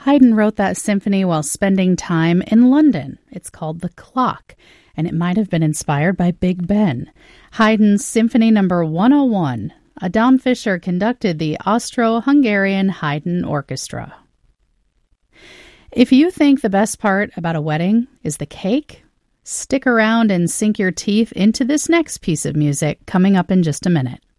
Haydn wrote that symphony while spending time in London. It's called The Clock, and it might have been inspired by Big Ben. Haydn's Symphony No. 101. Adon Fischer conducted the Austro-Hungarian Haydn Orchestra. If you think the best part about a wedding is the cake, stick around and sink your teeth into this next piece of music coming up in just a minute.